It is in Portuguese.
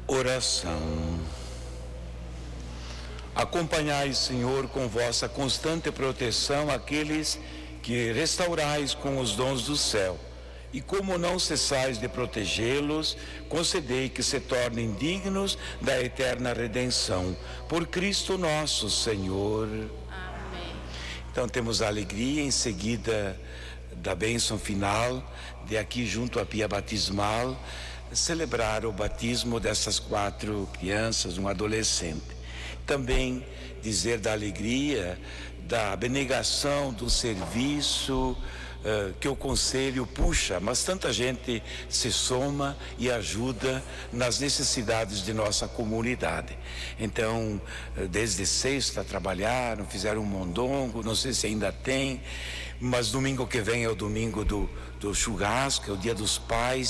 Oração. Acompanhai, Senhor, com vossa constante proteção aqueles que restaurais com os dons do céu, e como não cessais de protegê-los, concedei que se tornem dignos da eterna redenção. Por Cristo nosso Senhor. Amém. Então temos a alegria em seguida da bênção final, de aqui junto à pia batismal, celebrar o batismo dessas 4 crianças, um adolescente. Também dizer da alegria, da abnegação, do serviço que o conselho puxa, mas tanta gente se soma e ajuda nas necessidades de nossa comunidade. Então, desde sexta trabalharam, fizeram um mondongo, não sei se ainda tem, mas domingo que vem é o domingo do churrasco, é o Dia dos Pais.